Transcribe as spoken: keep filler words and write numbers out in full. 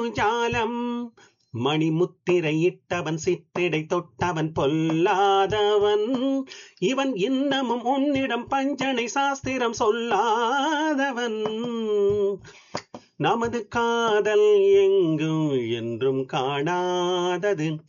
ஜாலம் மணிமுத்திரையிட்டவன் சித்திடை தொட்டவன் பொல்லாதவன் இவன் இன்னமும் உன்னிடம் பஞ்சனை சாஸ்திரம் சொல்லாதவன் நமது காதல் எங்கும் என்றும் காணாதது